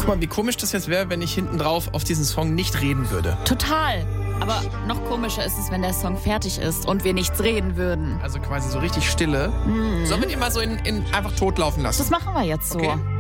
Guck mal, wie komisch das jetzt wäre, wenn ich hinten drauf auf diesen Song nicht reden würde. Total. Aber noch komischer ist es, wenn der Song fertig ist und wir nichts reden würden. Also quasi so richtig Stille. Sollen wir den mal so in einfach tot laufen lassen? Das machen wir jetzt so. Okay.